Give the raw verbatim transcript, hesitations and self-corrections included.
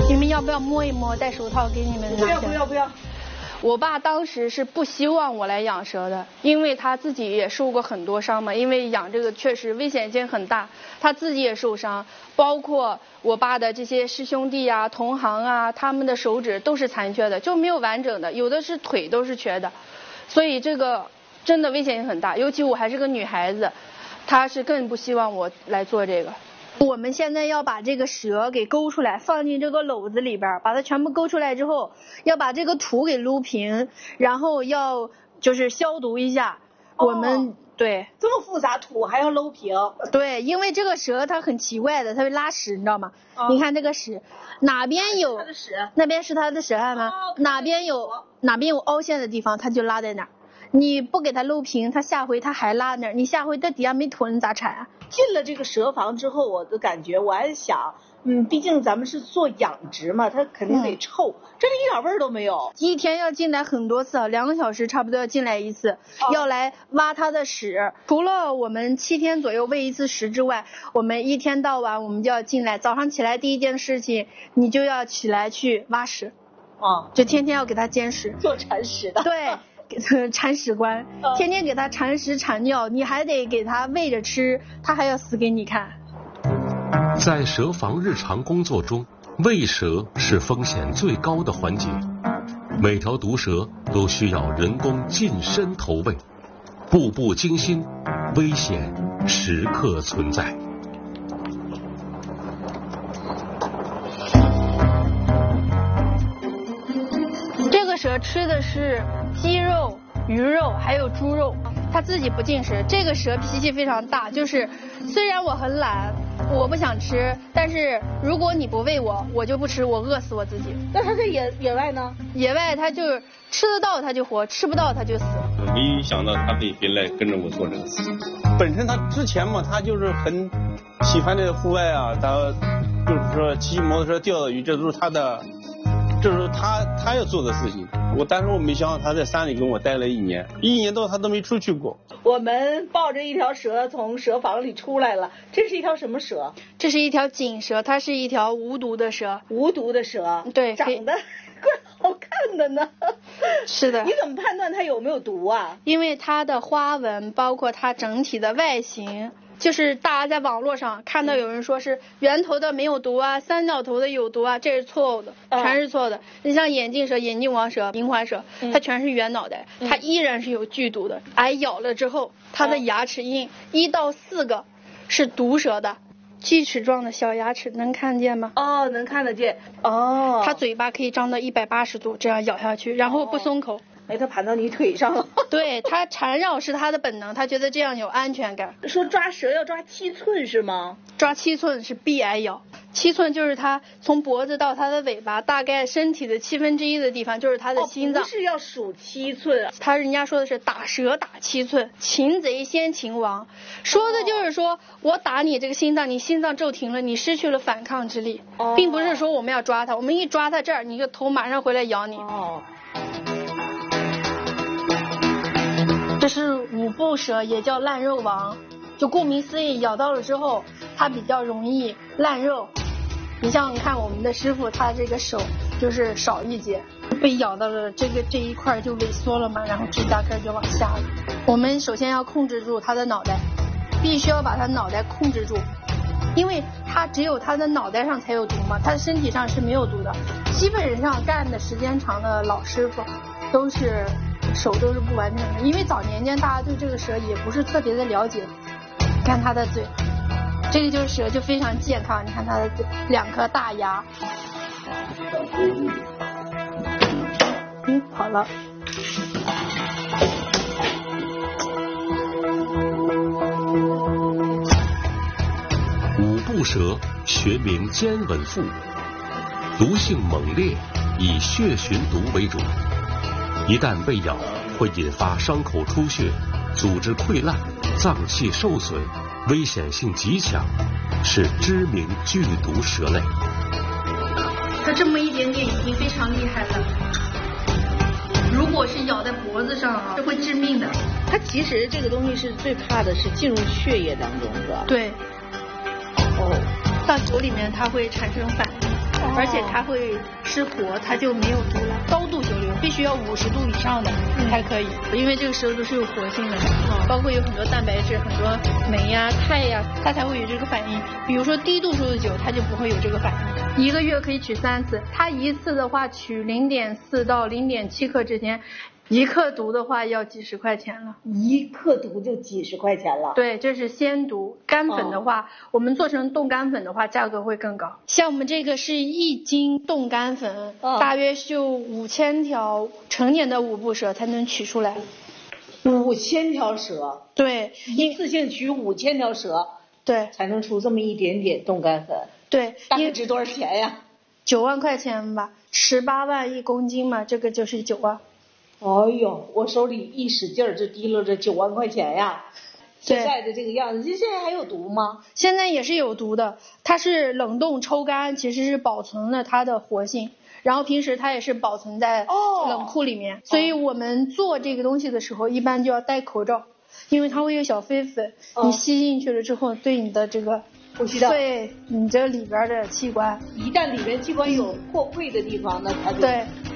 你们要不要摸一摸？戴手套给你们拿下。 不要不要不要。 我爸当时是不希望我来养蛇的，因为他自己也受过很多伤嘛，因为养这个确实危险性很大，他自己也受伤，包括我爸的这些师兄弟啊、同行啊，他们的手指都是残缺的，就没有完整的，有的是腿都是缺的，所以这个真的危险性很大，尤其我还是个女孩子，他是更不希望我来做这个。我们现在要把这个蛇给勾出来，放进这个篓子里边，把它全部勾出来之后，要把这个土给撸平，然后要就是消毒一下。哦、我们对这么复杂，土还要搂平。 对，因为这个蛇它很奇怪的，它会拉屎，你知道吗？哦、你看这个屎，哪边有那边是它的屎汗吗？哦、哪边有哪边有凹陷的地方，它就拉在哪儿。你不给它搂平，它下回它还拉那儿，你下回它底下没土，你咋铲啊？ 进了这个蛇房之后，我的感觉我还想，嗯，毕竟咱们是做养殖嘛，它肯定得臭，嗯、这里一点味儿都没有。 一天要进来很多次，两个小时差不多要进来一次，哦、要来挖它的屎。除了我们七天左右喂一次食之外，我们一天到晚我们就要进来，早上起来第一件事情，你就要起来去挖屎， 啊， 就天天要给它捡屎， 做铲屎的。 对。铲屎官，天天给他铲屎铲尿，你还得给他喂着吃，他还要死给你看。 在蛇房日常工作中，喂蛇是风险最高的环节，每条毒蛇都需要人工近身投喂，步步惊心，危险时刻存在。 这个蛇吃的是鸡肉、鱼肉还有猪肉，它自己不进食。这个蛇脾气非常大，就是虽然我很懒，我不想吃，但是如果你不喂我，我就不吃，我饿死我自己。 那它在野野外呢？ 野外它就是吃得到它就活，吃不到它就死。 没想到他会别来跟着我做这个事情。本身他之前嘛，他就是很喜欢这个户外啊，他就是说骑摩托车、钓钓鱼，这都是他的。这是他他要做的事情，我但是我没想到他在山里跟我待了一年，一年多他都没出去过。 我们抱着一条蛇从蛇房里出来了，这是一条什么蛇？ 这是一条锦蛇，它是一条无毒的蛇。 无毒的蛇， 对， 长得怪好看的呢。 是的。 你怎么判断它有没有毒啊？ 因为它的花纹，包括它整体的外形。就是大家在网络上看到有人说是圆头的没有毒啊，三角头的有毒啊，这是错误的，全是错的。你像眼镜蛇、眼镜王蛇、银环蛇，它全是圆脑袋，它依然是有剧毒的。挨咬了之后，它的牙齿印一到四个是毒蛇的，锯齿状的小牙齿，能看见吗？ 哦，能看得见。哦， 它嘴巴可以张到一百八十度，这样咬下去，然后不松口。 哎，它盘到你腿上了。 对，它缠绕是它的本能，它觉得这样有安全感。 说抓蛇要抓七寸是吗？ 抓七寸是必挨咬，七寸就是它从脖子到它的尾巴，大概身体的七分之一的地方就是它的心脏。 哦、不是要数七寸， 他人家说的是打蛇打七寸，擒贼先擒王，说的就是说、哦、我打你这个心脏，你心脏骤停了，你失去了反抗之力，哦、并不是说我们要抓它，我们一抓它这儿，你个头马上回来咬你。哦。这是五步蛇，也叫烂肉王，就顾名思义，咬到了之后它比较容易烂肉。你像你看我们的师傅，他这个手就是少一截，被咬到了这个这一块就萎缩了嘛，然后指甲盖就往下了。我们首先要控制住他的脑袋，必须要把他脑袋控制住，因为他只有他的脑袋上才有毒嘛，他的身体上是没有毒的。基本上干的时间长的老师傅都是手都是不完整的，因为早年间大家对这个蛇也不是特别的了解。你看它的嘴，这个就是蛇，就非常健康。你看它的嘴，两颗大牙。嗯，好了。 五步蛇学名尖吻腹，毒性猛烈，以血寻毒为主。一旦被咬，会引发伤口出血、组织溃烂、脏器受损，危险性极强，是知名剧毒蛇类。 它这么一点点已经非常厉害了，如果是咬在脖子上啊，是会致命的。 它其实这个东西是最怕的是进入血液当中，是吧？ 对。哦，到酒里面它会产生反应。 哦、而且它会失活，它就没有毒了。高度蒸馏必须要五十度以上的才可以，因为这个石头是有活性的，嗯、包括有很多蛋白质、很多酶呀、肽呀，它才会有这个反应。比如说低度数的酒，它就不会有这个反应。一个月可以取三次，它一次的话取零点四到零点七克之间。一克毒的话要几十块钱了， 一克毒就几十块钱了。 对，这是鲜毒。干粉的话，哦、我们做成冻干粉的话，价格会更高。像我们这个是一斤冻干粉，哦、大约是五千条成年的五步蛇才能取出来。 五千条蛇？ 对， 一次性取五千条蛇， 对， 才能出这么一点点冻干粉。 对， 大概值多少钱呀？ 九万块钱吧，十八万一公斤嘛，这个就是九万。 哎呦，我手里一使劲儿就提溜着九万块钱呀！现在的这个样子，这现在还有毒吗？ 现在也是有毒的，它是冷冻抽干，其实是保存了它的活性，然后平时它也是保存在冷库里面，哦、所以我们做这个东西的时候，一般就要戴口罩，因为它会有小飞粉，哦、你吸进去了之后，对你的这个呼吸道， 对你这里边的器官， 一旦里面器官有破溃的地方，那它就对